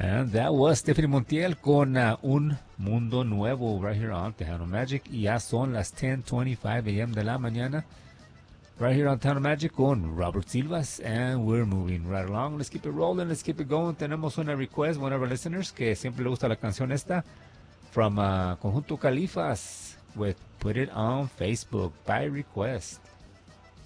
And that was Stephanie Montiel con Un Mundo Nuevo right here on Tejano Magic. Y ya son las 10:25 a.m. de la mañana. Right here on Tejano Magic con Robert Silvas. And we're moving right along. Let's keep it rolling. Let's keep it going. Tenemos una request, one of our listeners, que siempre le gusta la canción esta. From Conjunto Califas with Put It on Facebook by request.